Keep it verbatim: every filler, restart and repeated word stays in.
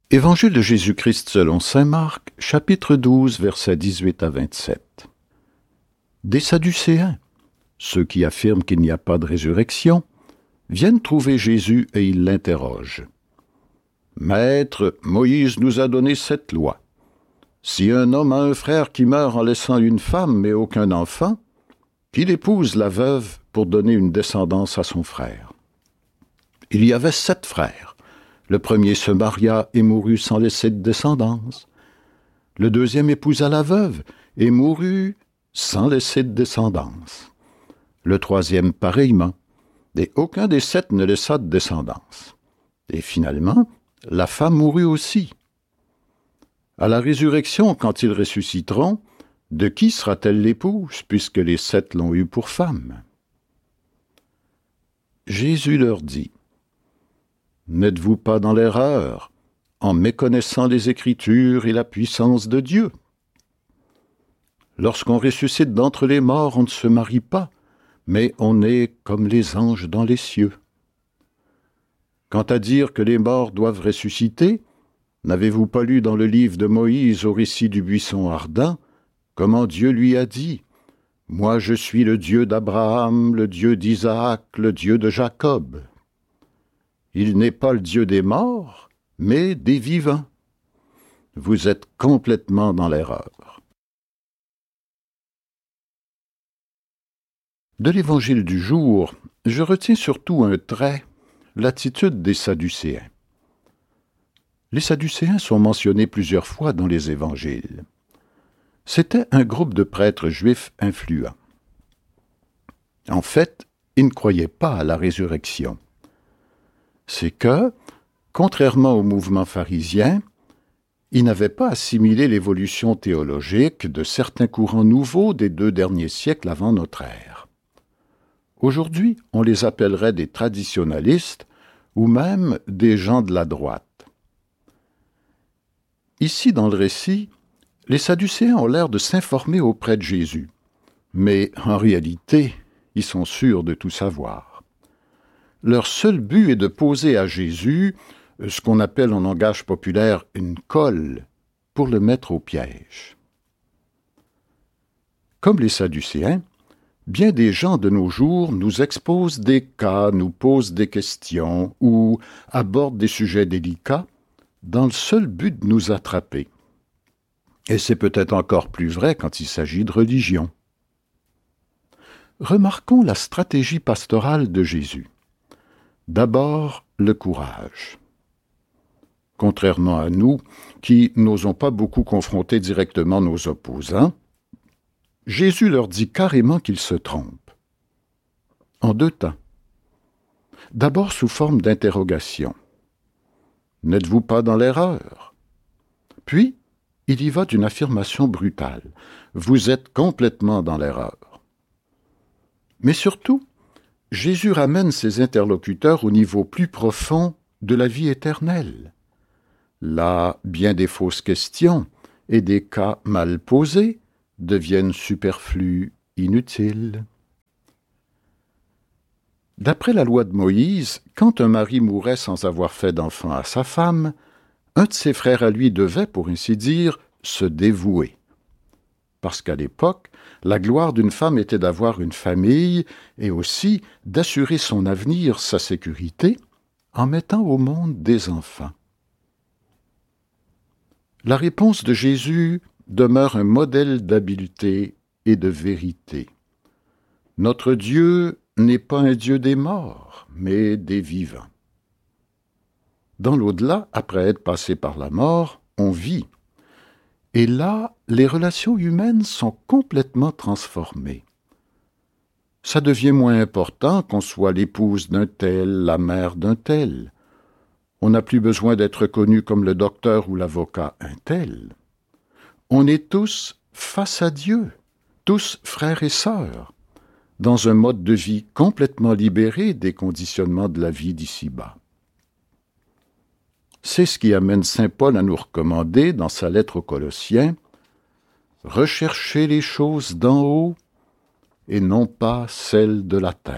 Évangile de Jésus-Christ selon saint Marc, chapitre douze, versets dix-huit à vingt-sept. Des Sadducéens, ceux qui affirment qu'il n'y a pas de résurrection, viennent trouver Jésus et ils l'interrogent. « Maître, Moïse nous a donné cette loi. Si un homme a un frère qui meurt en laissant une femme mais aucun enfant, qu'il épouse la veuve pour donner une descendance à son frère. Il y avait sept frères. Le premier se maria et mourut sans laisser de descendance. Le deuxième épousa la veuve et mourut sans laisser de descendance. Le troisième pareillement, et aucun des sept ne laissa de descendance. Et finalement, la femme mourut aussi. À la résurrection, quand ils ressusciteront, de qui sera-t-elle l'épouse, puisque les sept l'ont eue pour femme? Jésus leur dit, « N'êtes-vous pas dans l'erreur, en méconnaissant les Écritures et la puissance de Dieu? Lorsqu'on ressuscite d'entre les morts, on ne se marie pas, mais on est comme les anges dans les cieux. Quant à dire que les morts doivent ressusciter, n'avez-vous pas lu dans le livre de Moïse au récit du buisson ardent, comment Dieu lui a dit, « Moi je suis le Dieu d'Abraham, le Dieu d'Isaac, le Dieu de Jacob. » Il n'est pas le Dieu des morts, mais des vivants. Vous êtes complètement dans l'erreur. De l'Évangile du jour, je retiens surtout un trait, l'attitude des Sadducéens. Les Sadducéens sont mentionnés plusieurs fois dans les Évangiles. C'était un groupe de prêtres juifs influents. En fait, ils ne croyaient pas à la résurrection. C'est que, contrairement au mouvement pharisien, ils n'avaient pas assimilé l'évolution théologique de certains courants nouveaux des deux derniers siècles avant notre ère. Aujourd'hui, on les appellerait des traditionalistes ou même des gens de la droite. Ici, dans le récit, les Sadducéens ont l'air de s'informer auprès de Jésus, mais en réalité, ils sont sûrs de tout savoir. Leur seul but est de poser à Jésus ce qu'on appelle en langage populaire une colle pour le mettre au piège. Comme les Sadducéens, bien des gens de nos jours nous exposent des cas, nous posent des questions ou abordent des sujets délicats dans le seul but de nous attraper. Et c'est peut-être encore plus vrai quand il s'agit de religion. Remarquons la stratégie pastorale de Jésus. D'abord, le courage. Contrairement à nous, qui n'osons pas beaucoup confronter directement nos opposants, Jésus leur dit carrément qu'ils se trompent. En deux temps. D'abord sous forme d'interrogation. N'êtes-vous pas dans l'erreur? Puis, il y va d'une affirmation brutale. Vous êtes complètement dans l'erreur. Mais surtout, Jésus ramène ses interlocuteurs au niveau plus profond de la vie éternelle. Là, bien des fausses questions et des cas mal posés deviennent superflus, inutiles. D'après la loi de Moïse, quand un mari mourait sans avoir fait d'enfant à sa femme, un de ses frères à lui devait, pour ainsi dire, se dévouer. Parce qu'à l'époque, la gloire d'une femme était d'avoir une famille et aussi d'assurer son avenir, sa sécurité, en mettant au monde des enfants. La réponse de Jésus demeure un modèle d'habileté et de vérité. Notre Dieu n'est pas un Dieu des morts, mais des vivants. Dans l'au-delà, après être passé par la mort, on vit. Et là, les relations humaines sont complètement transformées. Ça devient moins important qu'on soit l'épouse d'un tel, la mère d'un tel. On n'a plus besoin d'être connu comme le docteur ou l'avocat un tel. On est tous face à Dieu, tous frères et sœurs, dans un mode de vie complètement libéré des conditionnements de la vie d'ici-bas. C'est ce qui amène saint Paul à nous recommander, dans sa lettre aux Colossiens, « Recherchez les choses d'en haut et non pas celles de la terre ».